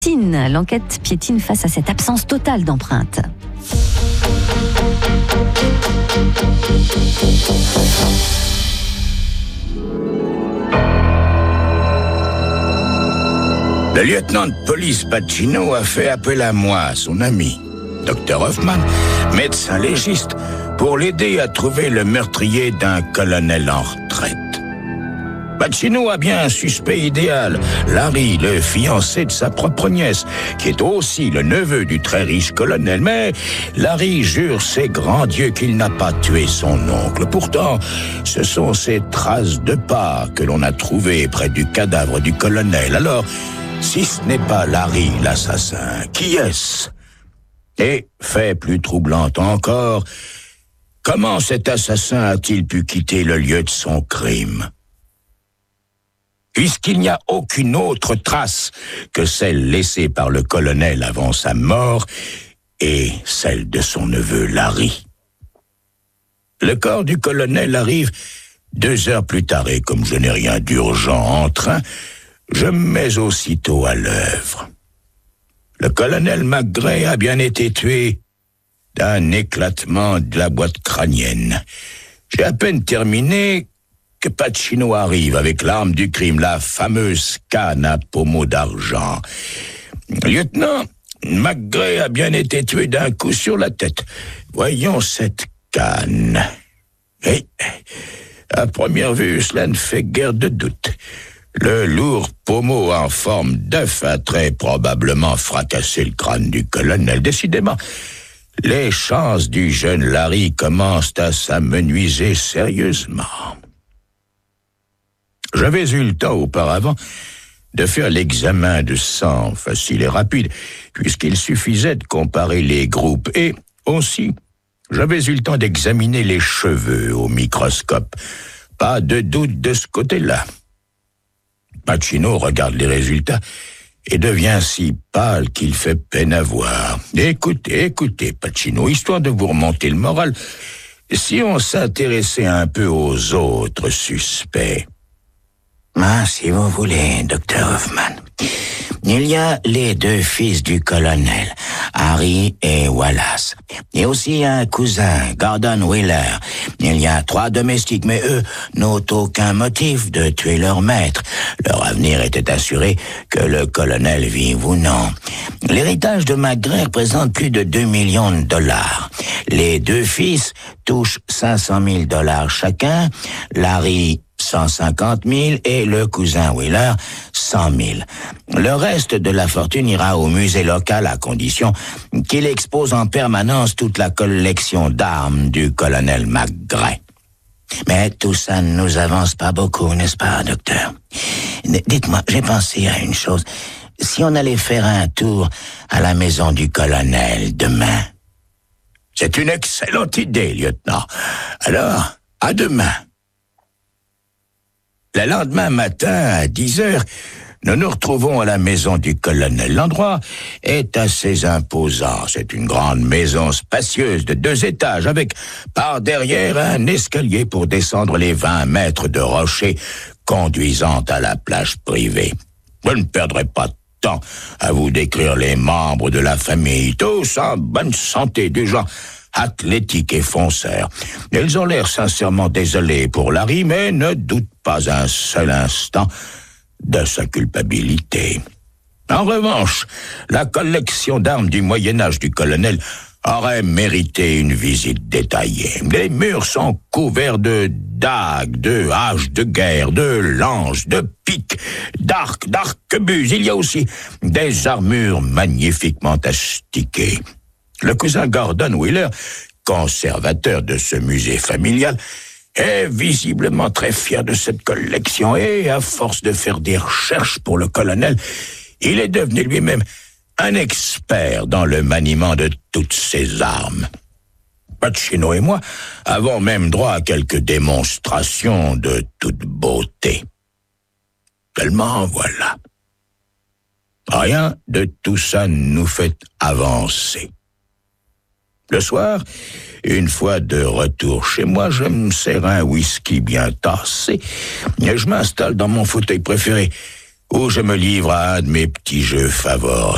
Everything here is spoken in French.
L'enquête piétine face à cette absence totale d'empreintes. Le lieutenant de police Pacino a fait appel à moi, son ami, Dr Hoffman, médecin légiste, pour l'aider à trouver le meurtrier d'un colonel en retraite. Pacino a bien un suspect idéal, Larry, le fiancé de sa propre nièce, qui est aussi le neveu du très riche colonel. Mais Larry jure ses grands dieux qu'il n'a pas tué son oncle. Pourtant, ce sont ces traces de pas que l'on a trouvées près du cadavre du colonel. Alors, si ce n'est pas Larry l'assassin, qui est-ce? Et, fait plus troublant encore, comment cet assassin a-t-il pu quitter le lieu de son crime? Puisqu'il n'y a aucune autre trace que celle laissée par le colonel avant sa mort et celle de son neveu Larry. Le corps du colonel arrive 2 heures plus tard et comme je n'ai rien d'urgent en train, je me mets aussitôt à l'œuvre. Le colonel McGray a bien été tué d'un éclatement de la boîte crânienne. J'ai à peine terminé que Pacino arrive avec l'arme du crime, la fameuse canne à pommeau d'argent. Lieutenant, McGray a bien été tué d'un coup sur la tête. Voyons cette canne. Et, à première vue, cela ne fait guère de doute. Le lourd pommeau en forme d'œuf a très probablement fracassé le crâne du colonel. Décidément, les chances du jeune Larry commencent à s'amenuiser sérieusement. J'avais eu le temps auparavant de faire l'examen de sang facile et rapide, puisqu'il suffisait de comparer les groupes. Et aussi, j'avais eu le temps d'examiner les cheveux au microscope. Pas de doute de ce côté-là. Pacino regarde les résultats et devient si pâle qu'il fait peine à voir. Écoutez, Pacino, histoire de vous remonter le moral, si on s'intéressait un peu aux autres suspects. Si vous voulez, Dr Hoffman. Il y a les 2 fils du colonel, Harry et Wallace. Et aussi un cousin, Gordon Wheeler. Il y a 3 domestiques, mais eux n'ont aucun motif de tuer leur maître. Leur avenir était assuré que le colonel vive ou non. L'héritage de McGray représente plus de 2 millions de dollars. Les 2 fils touchent 500 000 dollars chacun. Larry 150 000 et le cousin Wheeler 100 000. Le reste de la fortune ira au musée local à condition qu'il expose en permanence toute la collection d'armes du colonel McGray. Mais tout ça ne nous avance pas beaucoup, n'est-ce pas, docteur? Dites-moi, j'ai pensé à une chose. Si on allait faire un tour à la maison du colonel demain? C'est une excellente idée, lieutenant. Alors, à demain. Le lendemain matin, à 10 heures, nous nous retrouvons à la maison du colonel. L'endroit est assez imposant. C'est une grande maison spacieuse de 2 étages avec, par derrière, un escalier pour descendre les 20 mètres de rocher conduisant à la plage privée. Je ne perdrai pas de temps à vous décrire les membres de la famille, tous en bonne santé, du genre athlétiques et fonceurs. Ils ont l'air sincèrement désolés pour Larry, mais ne doutent pas un seul instant de sa culpabilité. En revanche, la collection d'armes du Moyen-Âge du colonel aurait mérité une visite détaillée. Les murs sont couverts de dagues, de haches de guerre, de lances, de piques, d'arquebuses. Il y a aussi des armures magnifiquement astiquées. Le cousin Gordon Wheeler, conservateur de ce musée familial, est visiblement très fier de cette collection et, à force de faire des recherches pour le colonel, il est devenu lui-même un expert dans le maniement de toutes ces armes. Pacino et moi avons même droit à quelques démonstrations de toute beauté. Seulement, voilà. Rien de tout ça nous fait avancer. Le soir, une fois de retour chez moi, je me sers un whisky bien tassé et je m'installe dans mon fauteuil préféré où je me livre à un de mes petits jeux favoris.